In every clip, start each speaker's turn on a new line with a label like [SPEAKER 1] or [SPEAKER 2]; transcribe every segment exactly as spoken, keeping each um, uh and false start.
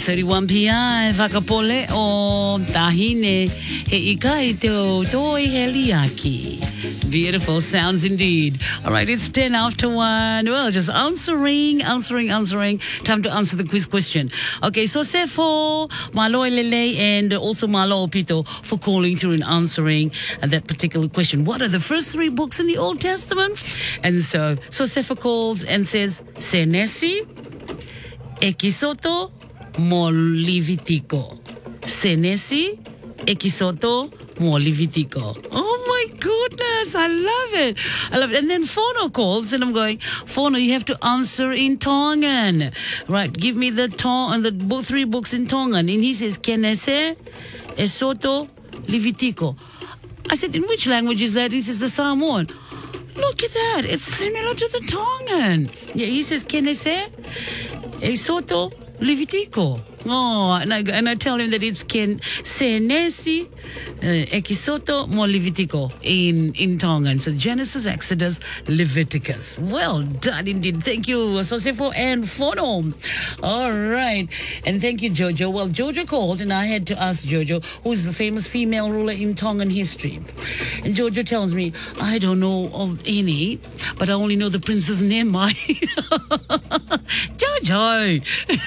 [SPEAKER 1] five thirty-one P I, Vakapole o Tahine, he ikai te o toi heliaki. Beautiful sounds indeed. All right, it's ten after one. Well, just answering, answering, answering. Time to answer the quiz question. Okay, so say for Malo Lele and also Malo Opito for calling through and answering that particular question. What are the first three books in the Old Testament? And so, so Sefa calls and says, Senesi, Ekisoto, mo Levitico. Senesi, Ekisoto, mo Levitico. Oh my goodness, I love it. I love it. And then Fono calls and I'm going, Fono, you have to answer in Tongan. Right, give me the Tong the book, three books in Tongan. And he says, Kenese, Esoto, Levitico. I said, in which language is that? He says, the Samoan. Look at that. It's similar to the Tongan. Yeah, he says, Kenese, Esoto, Levitico. Oh, and I, and I tell him that it's Ken Senesi, uh, Ekisoto, mo Levitico in, in Tongan. So Genesis, Exodus, Leviticus. Well done indeed. Thank you, Sosefo and Fono. All right. And thank you, Jojo. Well, Jojo called and I had to ask Jojo, who is the famous female ruler in Tongan history. And Jojo tells me, I don't know of any, but I only know the Princess Nemai. Jojo!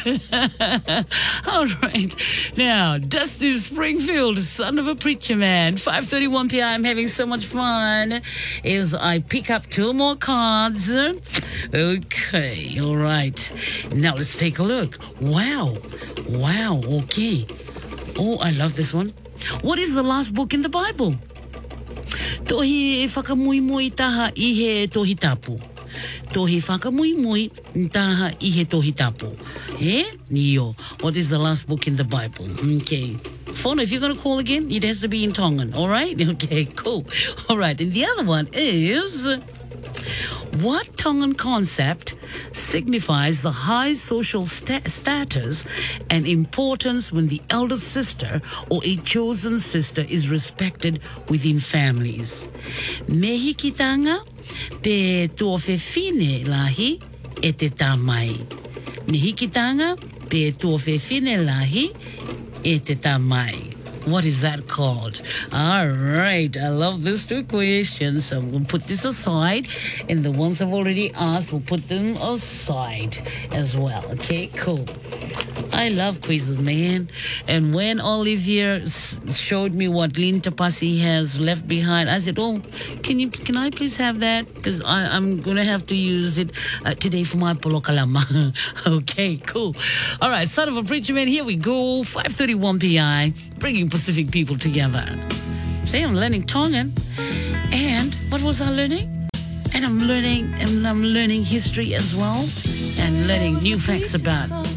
[SPEAKER 1] All right. Now, Dusty Springfield, son of a preacher man. five thirty-one P M. I'm having so much fun as I pick up two more cards. Okay. All right. Now, let's take a look. Wow. Wow. Okay. Oh, I love this one. What is the last book in the Bible? Tohi whakamuimui taha ihe tohi tapu. Tohi whakamuimui taha ihe tohi tapu. Eh? Nio. What is the last book in the Bible? Okay. Phone, if you're going to call again, it has to be in Tongan. All right? Okay, cool. All right. And the other one is, what Tongan concept signifies the high social sta- status and importance when the elder sister or a chosen sister is respected within families? Mehikitanga pe tuofefine lahi e te tamai. Mehikitanga pe tuofefine lahi e te tamai. What is that called? All right. I love these two questions. So we'll put this aside. And the ones I've already asked, we'll put them aside as well. Okay, cool. I love quizzes, man. And when Olivier s- showed me what Lynn Tapasi has left behind, I said, oh, can you, can I please have that? Because I'm going to have to use it uh, today for my polokalama. Okay, cool. All right, son of a preacher man, here we go. five thirty-one P I, bringing Pacific people together. See, I'm learning Tongan. And what was I learning? And I'm learning, and I'm learning history as well. And learning new facts about